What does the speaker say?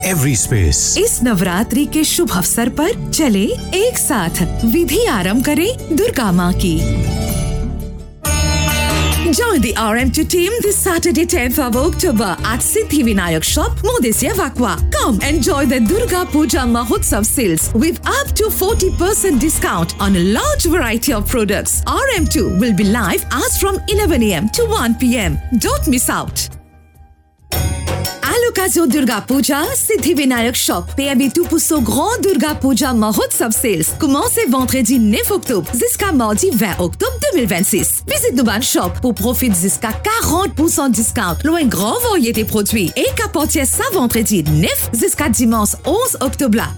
every space. इस नवरात्रि के शुभ अवसर पर चले एक साथ विधि आरंभ करें दुर्गा माँ की। Join the RM2 team this Saturday 10th of October at Siddhi Vinayak Shop, Modesya Vakwa. Come enjoy the Durga Puja Mahotsav sales with up to 40% discount on a large variety of products. RM2 will be live as from 11 a.m. to 1 p.m. Don't miss out. L'occasion Durga Puja, Siddhi Vinayak Shop PME2 pour ce grand Durga Puja Mahotsav Sales. Commencez vendredi 9 octobre jusqu'à mardi 20 octobre 2026. Visite nos ban shop pour profiter jusqu'à 40% discount. Loin grand variété produits. Et qu'à partir ça vendredi 9 jusqu'à dimanche 11 octobre là.